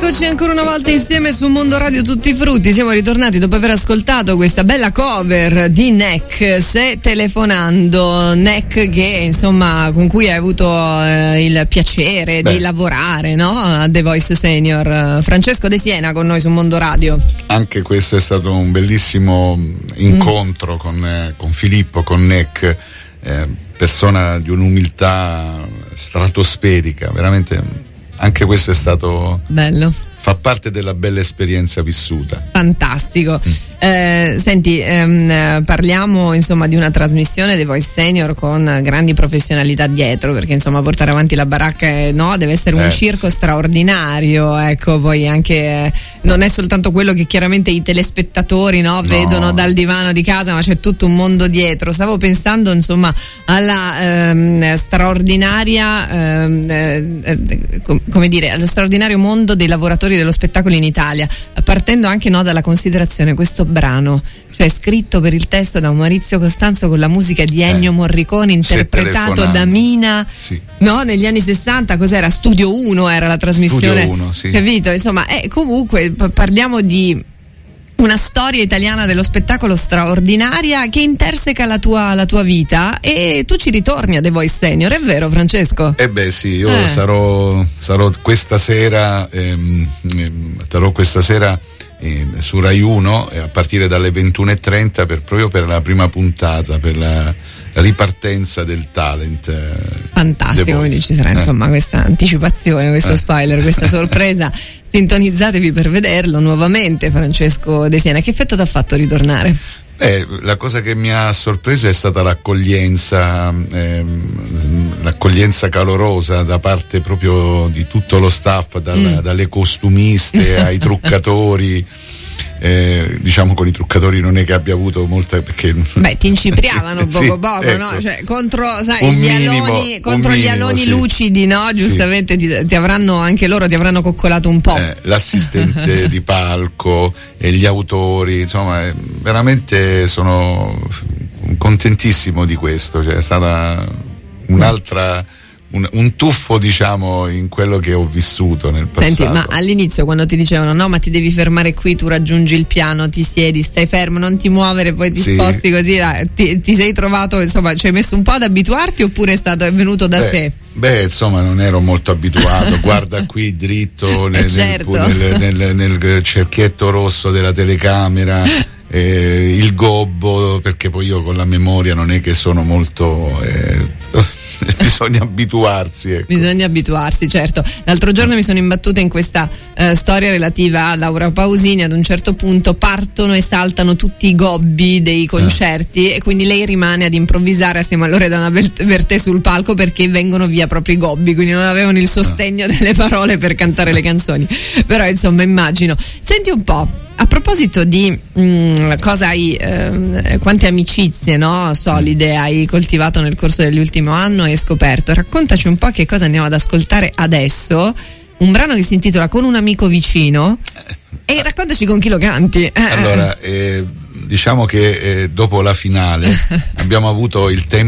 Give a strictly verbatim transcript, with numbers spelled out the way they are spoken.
Eccoci ancora una volta insieme su Mondo Radio Tutti i Frutti. Siamo ritornati dopo aver ascoltato questa bella cover di Neck, Se telefonando. Neck che insomma con cui hai avuto eh, il piacere Beh. di lavorare, no? A The Voice Senior. Francesco De Siena con noi su Mondo Radio. Anche questo è stato un bellissimo incontro mm. con, eh, con Filippo, con Neck, eh, persona di un'umiltà stratosferica, veramente. Anche questo è stato bello. Fa parte della bella esperienza vissuta. Fantastico. Mm. Eh, senti, ehm, parliamo insomma di una trasmissione The Voice Senior con grandi professionalità dietro, perché insomma portare avanti la baracca è, no, deve essere un eh. circo straordinario, ecco. Poi anche eh, non è soltanto quello che chiaramente i telespettatori, no, no. vedono dal divano di casa, ma c'è tutto un mondo dietro. Stavo pensando insomma alla ehm, straordinaria ehm, eh, com- come dire, allo straordinario mondo dei lavoratori dello spettacolo in Italia, partendo anche, no, dalla considerazione questo brano, cioè scritto per il testo da Maurizio Costanzo con la musica di Ennio eh, Morricone, interpretato da Mina, sì. no, negli anni sessanta. Cos'era? Studio uno era la trasmissione, Studio uno, sì. capito? Insomma, eh, comunque p- parliamo di una storia italiana dello spettacolo straordinaria che interseca la tua, la tua vita, e tu ci ritorni a The Voice Senior, è vero Francesco? Eh beh sì, io eh. sarò, sarò questa sera ehm, ehm, sarò questa sera eh, su Rai uno eh, a partire dalle ventuno e trenta per, proprio per la prima puntata, per la ripartenza del talent. Eh, Fantastico, quindi ci sarà insomma eh. questa anticipazione, questo eh. spoiler, questa sorpresa. Sintonizzatevi per vederlo nuovamente. Francesco De Siena, che effetto ti ha fatto ritornare? Eh, la cosa che mi ha sorpreso è stata l'accoglienza, ehm, l'accoglienza calorosa da parte proprio di tutto lo staff, dal, mm. dalle costumiste ai truccatori. Eh, diciamo con i truccatori non è che abbia avuto molta, perché beh ti incipriavano poco sì, poco, ecco. no? Cioè contro, sai, un gli minimo, aloni, contro gli minimo, aloni sì. lucidi, no? Giustamente sì. ti, ti avranno, anche loro ti avranno coccolato un po'. Eh, l'assistente di palco e gli autori, insomma, eh, veramente sono contentissimo di questo, cioè è stata un'altra Un, un tuffo, diciamo, in quello che ho vissuto nel passato. Senti, ma all'inizio quando ti dicevano no, ma ti devi fermare qui, tu raggiungi il piano, ti siedi, stai fermo, non ti muovere, poi ti sì. sposti così, ti, ti sei trovato, insomma, ci hai messo un po' ad abituarti oppure è stato è venuto da beh, sé? Beh, insomma, non ero molto abituato. Guarda qui dritto nel, eh certo. nel, nel, nel, nel cerchietto rosso della telecamera. Eh, il gobbo, perché poi io con la memoria non è che sono molto eh, bisogna abituarsi, ecco. Bisogna abituarsi, certo. L'altro giorno mi sono imbattuta in questa eh, storia relativa a Laura Pausini. Ad un certo punto partono e saltano tutti i gobbi dei concerti eh. e quindi lei rimane ad improvvisare assieme a Loredana Bertè sul palco perché vengono via proprio i gobbi, quindi non avevano il sostegno eh. delle parole per cantare le canzoni. Però insomma immagino. Senti un po', a proposito di mh, cosa hai, eh, quante amicizie, no, solide hai coltivato nel corso dell'ultimo anno e scoperto, raccontaci un po' che cosa andiamo ad ascoltare adesso, un brano che si intitola Con un amico vicino, e raccontaci con chi lo canti. Allora, eh, diciamo che eh, dopo la finale abbiamo avuto il tempo